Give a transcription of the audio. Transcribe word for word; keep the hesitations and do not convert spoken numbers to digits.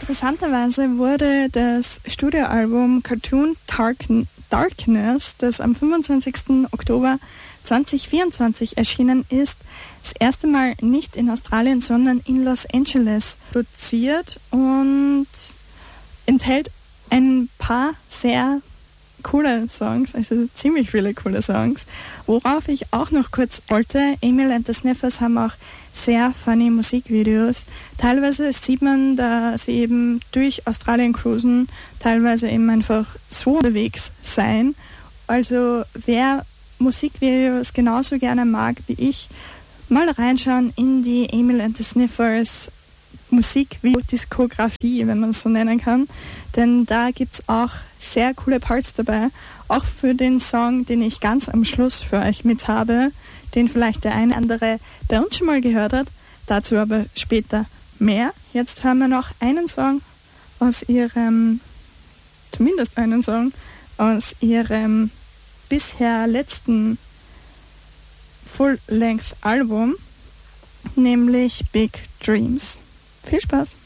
Interessanterweise wurde das Studioalbum Cartoon Dark- Darkness, das am fünfundzwanzigsten Oktober zweitausendvierundzwanzig erschienen ist, das erste Mal nicht in Australien, sondern in Los Angeles produziert und enthält ein paar sehr coole Songs, also ziemlich viele coole Songs. Worauf ich auch noch kurz wollte, Emil and the Sniffers haben auch sehr funny Musikvideos. Teilweise sieht man, dass sie eben durch Australien cruisen, teilweise eben einfach so unterwegs sein. Also wer Musikvideos genauso gerne mag wie ich, mal reinschauen in die Emil and the Sniffers Musikvideo-Diskografie, wenn man es so nennen kann. Denn da gibt es auch sehr coole Parts dabei. Auch für den Song, den ich ganz am Schluss für euch mit habe, den vielleicht der eine andere bei uns schon mal gehört hat. Dazu aber später mehr. Jetzt hören wir noch einen Song aus ihrem, zumindest einen Song, aus ihrem bisher letzten Full-Length-Album, nämlich Big Dreams. Viel Spaß!